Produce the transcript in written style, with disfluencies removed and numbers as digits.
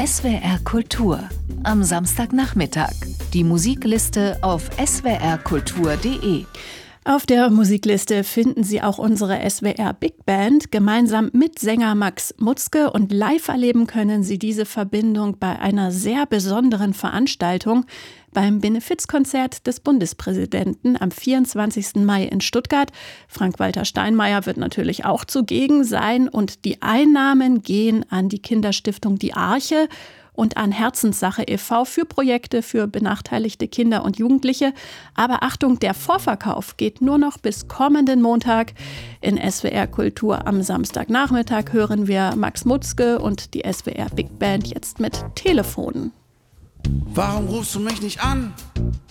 SWR Kultur am Samstagnachmittag. Die Musikliste auf swrkultur.de. Auf der Musikliste finden Sie auch unsere SWR Big Band gemeinsam mit Sänger Max Mutzke, und live erleben können Sie diese Verbindung bei einer sehr besonderen Veranstaltung, beim Benefizkonzert des Bundespräsidenten am 24. Mai in Stuttgart. Frank-Walter Steinmeier wird natürlich auch zugegen sein, und die Einnahmen gehen an die Kinderstiftung Die Arche und an Herzenssache e.V. für Projekte für benachteiligte Kinder und Jugendliche. Aber Achtung, der Vorverkauf geht nur noch bis kommenden Montag. In SWR Kultur am Samstagnachmittag hören wir Max Mutzke und die SWR Big Band jetzt mit Telefonen. Warum rufst du mich nicht an?